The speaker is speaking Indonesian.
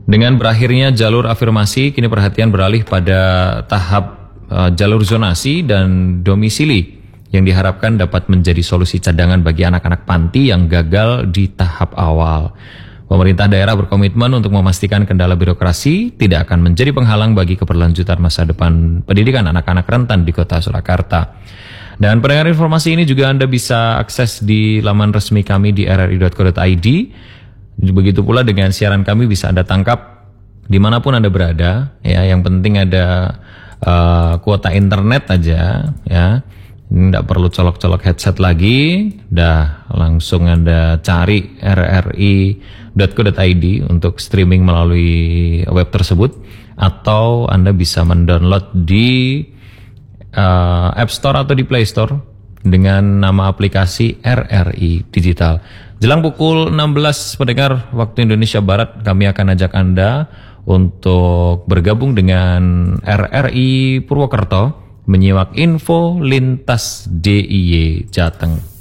Dengan berakhirnya jalur afirmasi, kini perhatian beralih pada tahap jalur zonasi dan domisili yang diharapkan dapat menjadi solusi cadangan bagi anak-anak panti yang gagal di tahap awal. Pemerintah daerah berkomitmen untuk memastikan kendala birokrasi tidak akan menjadi penghalang bagi keberlanjutan masa depan pendidikan anak-anak rentan di Kota Surakarta. Dan pendengar, informasi ini juga Anda bisa akses di laman resmi kami di rri.co.id. Begitu pula dengan siaran kami bisa Anda tangkap dimanapun Anda berada. Ya, yang penting ada kuota internet aja. Ya, tidak perlu colok-colok headset lagi. Dah langsung Anda cari rri.co.id untuk streaming melalui web tersebut, atau Anda bisa mendownload di App Store atau di Play Store dengan nama aplikasi RRI Digital. Jelang pukul 16 pendengar waktu Indonesia Barat, kami akan ajak Anda untuk bergabung dengan RRI Purwokerto menyimak info lintas DIY Jateng.